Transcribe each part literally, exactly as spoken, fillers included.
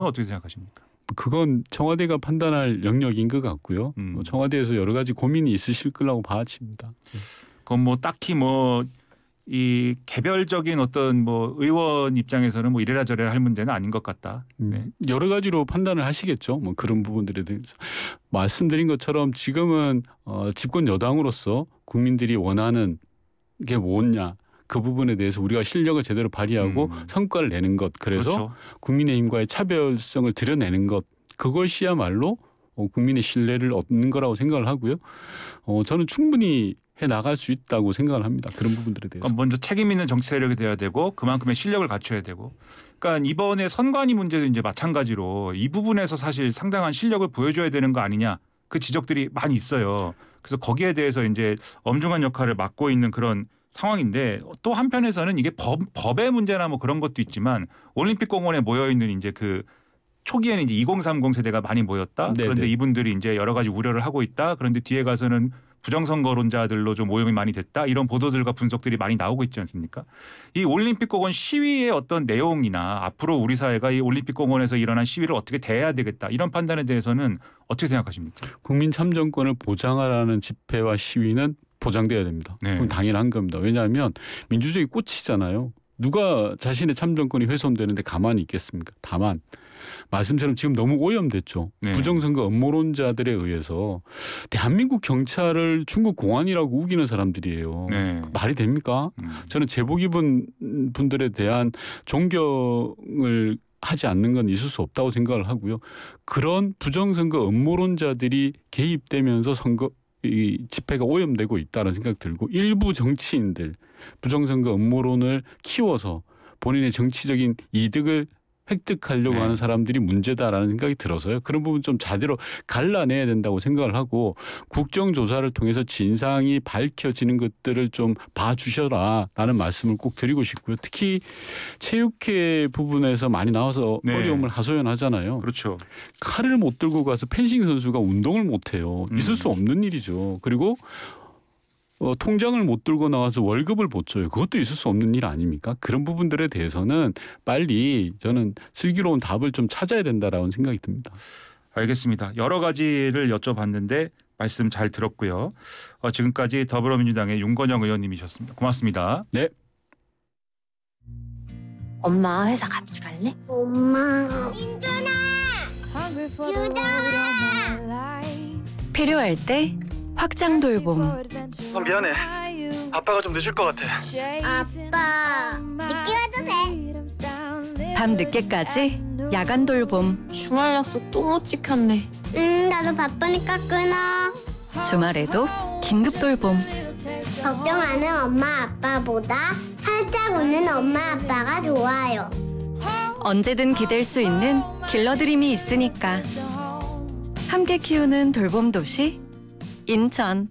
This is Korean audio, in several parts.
어떻게 생각하십니까? 그건 청와대가 판단할 영역인 것 같고요. 음. 청와대에서 여러 가지 고민이 있으실 거라고 봐집니다. 그건 뭐 딱히 뭐 이 개별적인 어떤 뭐 의원 입장에서는 뭐 이래라 저래라 할 문제는 아닌 것 같다. 네. 음, 여러 가지로 판단을 하시겠죠. 뭐 그런 부분들에 대해서 말씀드린 것처럼 지금은 어, 집권 여당으로서 국민들이 원하는 게 뭐냐 그 부분에 대해서 우리가 실력을 제대로 발휘하고 음. 성과를 내는 것 그래서 그렇죠. 국민의힘과의 차별성을 드러내는 것 그것이야말로 어, 국민의 신뢰를 얻는 거라고 생각을 하고요. 어, 저는 충분히 해 나갈 수 있다고 생각을 합니다. 그런 부분들에 대해서. 그러니까 먼저 책임 있는 정치 세력이 돼야 되고 그만큼의 실력을 갖춰야 되고. 그러니까 이번에 선관위 문제도 이제 마찬가지로 이 부분에서 사실 상당한 실력을 보여줘야 되는 거 아니냐 그 지적들이 많이 있어요. 그래서 거기에 대해서 이제 엄중한 역할을 맡고 있는 그런 상황인데 또 한편에서는 이게 법, 법의 문제나 뭐 그런 것도 있지만 올림픽 공원에 모여 있는 이제 그 초기에는 이제 이공삼공 세대가 많이 모였다. 네네. 그런데 이분들이 이제 여러 가지 우려를 하고 있다. 그런데 뒤에 가서는 부정선거론자들로 좀 오염이 많이 됐다. 이런 보도들과 분석들이 많이 나오고 있지 않습니까? 이 올림픽 공원 시위의 어떤 내용이나 앞으로 우리 사회가 이 올림픽 공원에서 일어난 시위를 어떻게 대해야 되겠다. 이런 판단에 대해서는 어떻게 생각하십니까? 국민 참정권을 보장하라는 집회와 시위는 보장돼야 됩니다. 네. 그건 당연한 겁니다. 왜냐하면 민주주의 꽃이잖아요. 누가 자신의 참정권이 훼손되는데 가만히 있겠습니까? 다만 말씀처럼 지금 너무 오염됐죠. 네. 부정선거 음모론자들에 의해서 대한민국 경찰을 중국 공안이라고 우기는 사람들이에요. 네. 말이 됩니까? 음. 저는 제복 입은 분들에 대한 존경을 하지 않는 건 있을 수 없다고 생각을 하고요. 그런 부정선거 음모론자들이 개입되면서 선거 이 집회가 오염되고 있다는 생각 들고 일부 정치인들 부정선거 음모론을 키워서 본인의 정치적인 이득을 획득하려고 네. 하는 사람들이 문제다라는 생각이 들어서요. 그런 부분 좀 제대로 갈라내야 된다고 생각을 하고 국정조사를 통해서 진상이 밝혀지는 것들을 좀 봐주셔라라는 말씀을 꼭 드리고 싶고요. 특히 체육회 부분에서 많이 나와서 네. 어려움을 하소연하잖아요. 그렇죠. 칼을 못 들고 가서 펜싱 선수가 운동을 못해요. 있을 음. 수 없는 일이죠. 그리고 어, 통장을 못 들고 나와서 월급을 못 줘요. 그것도 있을 수 없는 일 아닙니까? 그런 부분들에 대해서는 빨리 저는 슬기로운 답을 좀 찾아야 된다라는 생각이 듭니다. 알겠습니다. 여러 가지를 여쭤봤는데 말씀 잘 들었고요. 어, 지금까지 더불어민주당의 윤건영 의원님이셨습니다. 고맙습니다. 네. 엄마 회사 같이 갈래? 엄마. 민준아. 필요할 때 확장 돌봄. 어, 미안해. 아빠가 좀 늦을 것 같아. 아빠. 늦게 와도 돼. 밤 늦게까지 야간 돌봄. 주말 약속 또 못 지켰네. 응, 나도 바쁘니까 끊어. 주말에도 긴급 돌봄. 걱정하는 엄마 아빠보다 살짝 웃는 엄마 아빠가 좋아요. 언제든 기댈 수 있는 길러드림이 있으니까. 함께 키우는 돌봄 도시 인천.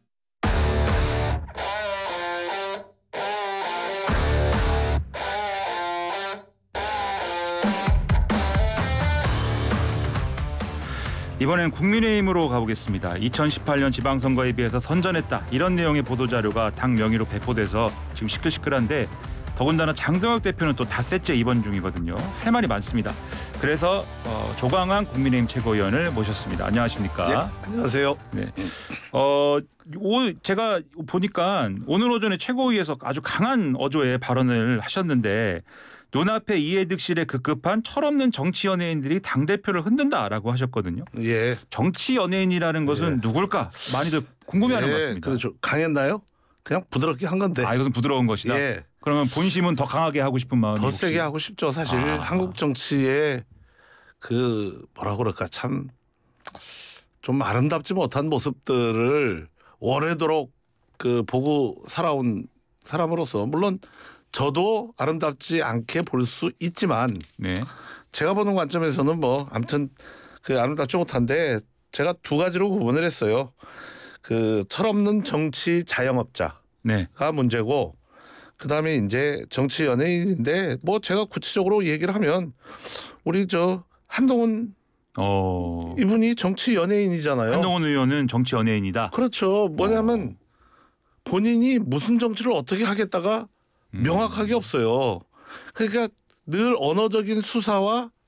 이번엔 국민의힘으로 가보겠습니다. 이천십팔 년 지방선거에 비해서 선전했다. 이런 내용의 보도자료가 당 명의로 배포돼서 지금 시끌시끌한데 더군다나 장동혁 대표는 또 닷새째 입원 중이거든요. 할 말이 많습니다. 그래서 어, 조광한 국민의힘 최고위원을 모셨습니다. 안녕하십니까? 네, 안녕하세요. 네. 어, 오, 제가 보니까 오늘 오전에 최고위에서 아주 강한 어조의 발언을 하셨는데 눈앞에 이해득실에 급급한 철없는 정치 연예인들이 당대표를 흔든다라고 하셨거든요. 예. 정치 연예인이라는 것은 예. 누굴까? 많이들 궁금해하는 예, 것 같습니다. 그렇죠. 강했나요? 그냥 부드럽게 한 건데. 아, 이것은 부드러운 것이다. 예. 그러면 본심은 더 강하게 하고 싶은 마음이 더 혹시... 세게 하고 싶죠. 사실 아. 한국 정치의 그 뭐라 그럴까 참 좀 아름답지 못한 모습들을 오래도록 그 보고 살아온 사람으로서 물론 저도 아름답지 않게 볼 수 있지만 네. 제가 보는 관점에서는 뭐 아무튼 그 아름답지 못한데 제가 두 가지로 구분을 했어요. 그 철없는 정치 자영업자가 네. 문제고 그다음에 이제 정치 연예인인데 뭐 제가 구체적으로 얘기를 하면 우리 저 한동훈 어. 이분이 정치 연예인이잖아요. 한동훈 의원은 정치 연예인이다. 그렇죠. 뭐냐면 본인이 무슨 정치를 어떻게 하겠다가 음. 명확하게 없어요. 그러니까 늘 언어적인 수사와